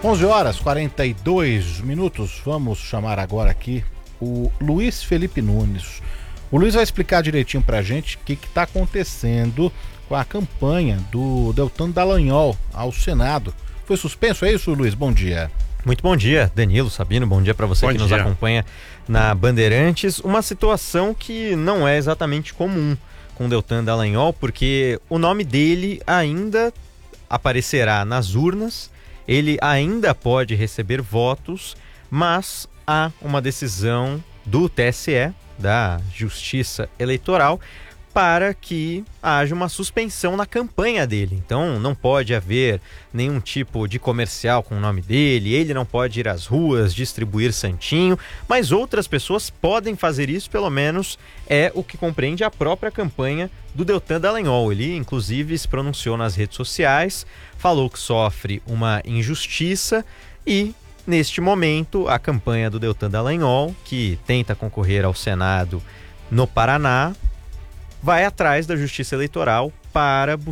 11h42. Vamos chamar agora aqui o Luiz Felipe Nunes. O Luiz vai explicar direitinho pra gente o que está acontecendo com a campanha do Deltan Dallagnol ao Senado. Foi suspenso, é isso, Luiz? Bom dia. Muito bom dia, Danilo, Sabino, bom dia para você que nos acompanha na Bandeirantes. Uma situação que não é exatamente comum com Deltan Dallagnol, porque o nome dele ainda aparecerá nas urnas, ele ainda pode receber votos, mas há uma decisão do TSE, da Justiça Eleitoral, para que haja uma suspensão na campanha dele. Então não pode haver nenhum tipo de comercial com o nome dele, ele não pode ir às ruas distribuir santinho, mas outras pessoas podem fazer isso, pelo menos é o que compreende a própria campanha do Deltan Dallagnol. Ele inclusive se pronunciou nas redes sociais, falou que sofre uma injustiça e neste momento a campanha do Deltan Dallagnol, que tenta concorrer ao Senado no Paraná, vai atrás da Justiça Eleitoral para